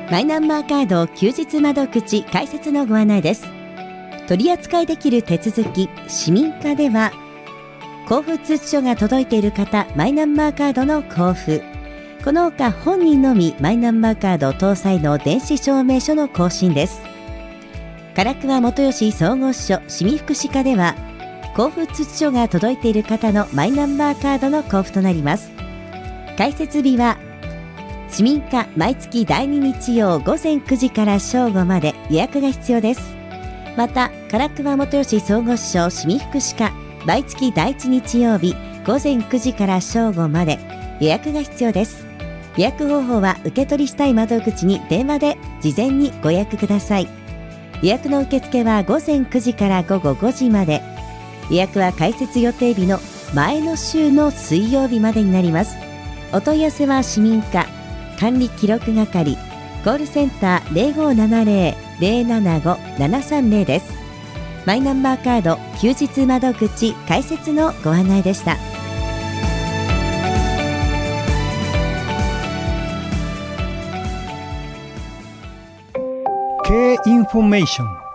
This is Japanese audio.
マイナンバーカード休日窓口開設のご案内です。取り扱いできる手続き市民課では、交付通知書が届いている方、マイナンバーカードの交付、この他本人のみマイナンバーカード搭載の電子証明書の更新です。唐桑元吉総合支所市民福祉課では、交付通知書が届いている方のマイナンバーカードの交付となります。開設日は市民課毎月第2日曜午前9時から正午まで、予約が必要です。また唐桑元吉総合支所市民福祉課毎月第1日曜日午前9時から正午まで、予約が必要です。予約方法は受取したい窓口に電話で事前にご予約ください。予約の受付は午前9時から午後5時まで。予約は開設予定日の前の週の水曜日までになります。お問い合わせは市民課管理記録係コールセンター 0570-075-730 です。マイナンバーカード休日窓口開設のご案内でした。 経営インフォメーション